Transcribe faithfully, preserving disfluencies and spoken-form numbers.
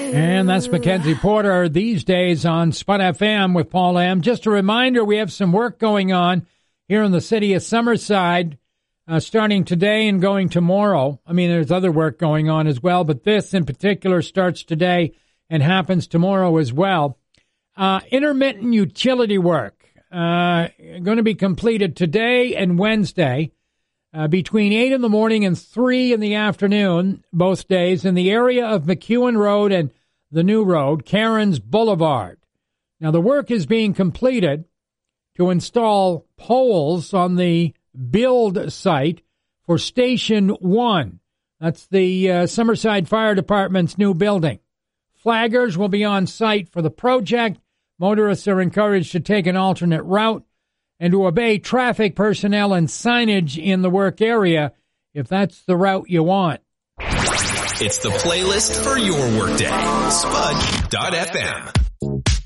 And that's Mackenzie Porter these days on Spud F M with Paul M. Just a reminder, we have some work going on here in the city of Summerside, uh, starting today and going tomorrow. I mean, there's other work going on as well, but this in particular starts today and happens tomorrow as well. Uh, intermittent utility work, uh, going to be completed today and Wednesday, uh, between eight in the morning and three in the afternoon, both days, in the area of McEwen Road and the new road, Cairns Boulevard. Now, the work is being completed to install poles on the build site for Station one. That's the uh, Summerside Fire Department's new building. Flaggers will be on site for the project. Motorists are encouraged to take an alternate route and to obey traffic personnel and signage in the work area if that's the route you want. It's the playlist for your workday. Spud dot F M.